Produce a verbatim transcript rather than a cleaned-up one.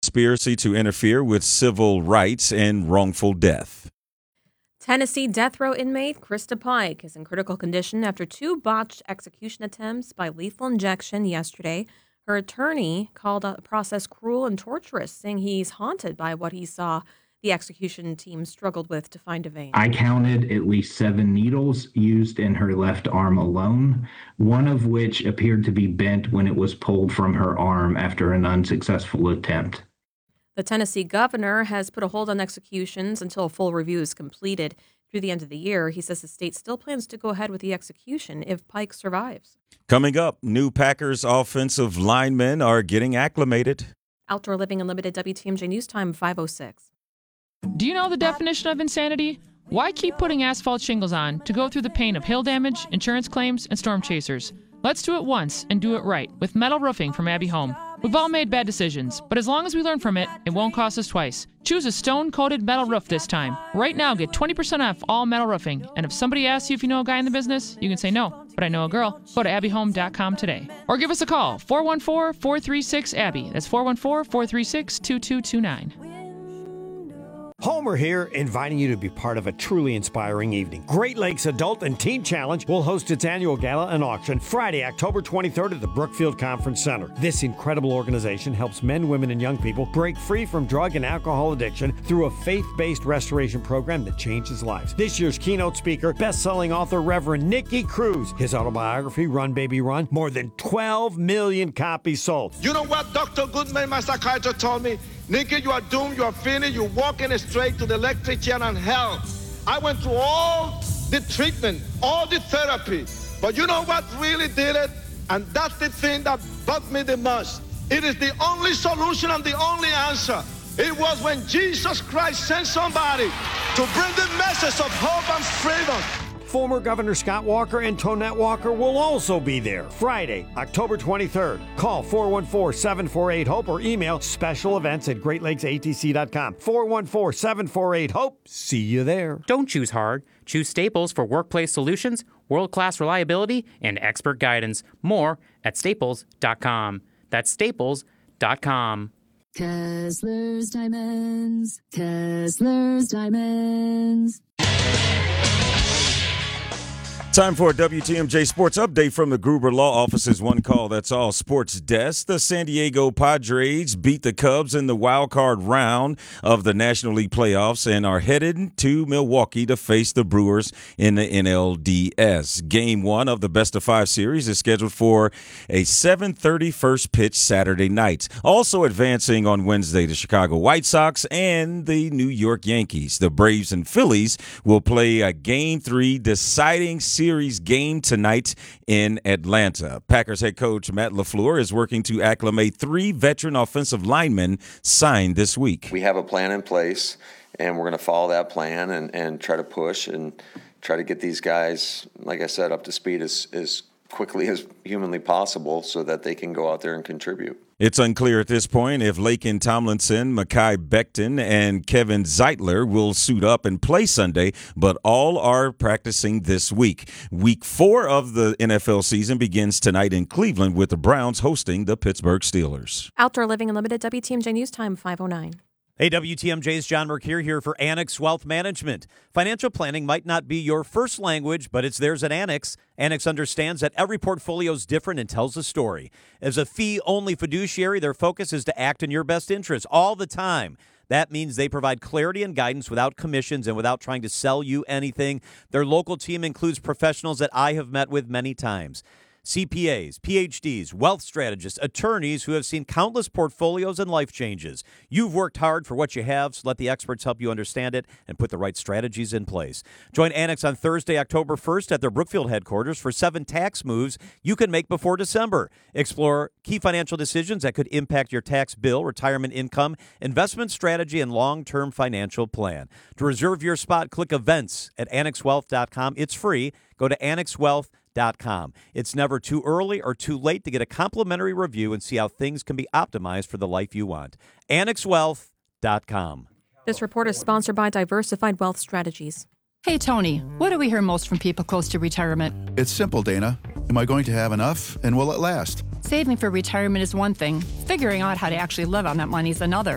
conspiracy to interfere with civil rights and wrongful death. Tennessee death row inmate Krista Pike is in critical condition after two botched execution attempts by lethal injection yesterday. Her attorney called the process cruel and torturous, saying he's haunted by what he saw the execution team struggled with to find a vein. I counted at least seven needles used in her left arm alone, one of which appeared to be bent when it was pulled from her arm after an unsuccessful attempt. The Tennessee governor has put a hold on executions until a full review is completed through the end of the year. He says the state still plans to go ahead with the execution if Pike survives. Coming up, new Packers offensive linemen are getting acclimated. Outdoor Living Unlimited, W T M J News Time, five oh six. Do you know the definition of insanity? Why keep putting asphalt shingles on to go through the pain of hail damage, insurance claims, and storm chasers? Let's do it once and do it right with metal roofing from Abbey Home. We've all made bad decisions, but as long as we learn from it, it won't cost us twice. Choose a stone-coated metal roof this time. Right now, get twenty percent off all metal roofing. And if somebody asks you if you know a guy in the business, you can say no, but I know a girl. Go to abbey home dot com today. Or give us a call, four one four, four three six, A B B Y. That's four one four, four three six, two two two nine. Homer here, inviting you to be part of a truly inspiring evening. Great Lakes Adult and Teen Challenge will host its annual gala and auction Friday, October twenty-third at the Brookfield Conference Center. This incredible organization helps men, women, and young people break free from drug and alcohol addiction through a faith-based restoration program that changes lives. This year's keynote speaker, best-selling author Reverend Nicky Cruz. His autobiography, Run Baby Run, more than twelve million copies sold. You know what Doctor Goodman, my psychiatrist, told me? Nicky, you are doomed, you are finished, you're walking straight to the electric chair and hell. I went through all the treatment, all the therapy, but you know what really did it? And that's the thing that bugged me the most. It is the only solution and the only answer. It was when Jesus Christ sent somebody to bring the message of hope and freedom. Former Governor Scott Walker and Tonette Walker will also be there Friday, October twenty-third. Call four one four, seven four eight, HOPE or email special events at great lakes a t c dot com. four one four, seven four eight, HOPE. See you there. Don't choose hard. Choose Staples for workplace solutions, world-class reliability, and expert guidance. More at staples dot com. That's staples dot com. Kessler's Diamonds. Kessler's Diamonds. Time for a W T M J Sports Update from the Gruber Law Office's One Call That's All Sports Desk. The San Diego Padres beat the Cubs in the wild card round of the National League playoffs and are headed to Milwaukee to face the Brewers in the N L D S. Game one of the best of five series is scheduled for a seven thirty first pitch Saturday night. Also advancing on Wednesday, the Chicago White Sox and the New York Yankees. The Braves and Phillies will play a game three deciding series Series game tonight in Atlanta. Packers head coach Matt LaFleur is working to acclimate three veteran offensive linemen signed this week. We have a plan in place, and we're going to follow that plan and, and try to push and try to get these guys, like I said, up to speed as, as quickly as humanly possible so that they can go out there and contribute. It's unclear at this point if Laken Tomlinson, Mekhi Becton, and Kevin Zeitler will suit up and play Sunday, but all are practicing this week. Week four of the N F L season begins tonight in Cleveland with the Browns hosting the Pittsburgh Steelers. Outdoor Living Unlimited, W T M J News Time, five oh nine. Hey, W T M J's John Mercure here for Annex Wealth Management. Financial planning might not be your first language, but it's theirs at Annex. Annex understands that every portfolio is different and tells a story. As a fee-only fiduciary, their focus is to act in your best interest all the time. That means they provide clarity and guidance without commissions and without trying to sell you anything. Their local team includes professionals that I have met with many times. C P As, P H Ds, wealth strategists, attorneys who have seen countless portfolios and life changes. You've worked hard for what you have, so let the experts help you understand it and put the right strategies in place. Join Annex on Thursday, October first at their Brookfield headquarters for seven tax moves you can make before December. Explore key financial decisions that could impact your tax bill, retirement income, investment strategy, and long-term financial plan. To reserve your spot, click events at annex wealth dot com. It's free. Go to annex wealth dot com. It's never too early or too late to get a complimentary review and see how things can be optimized for the life you want. annex wealth dot com. This report is sponsored by Diversified Wealth Strategies. Hey, Tony, what do we hear most from people close to retirement? It's simple, Dana. Am I going to have enough, and will it last? Saving for retirement is one thing. Figuring out how to actually live on that money is another.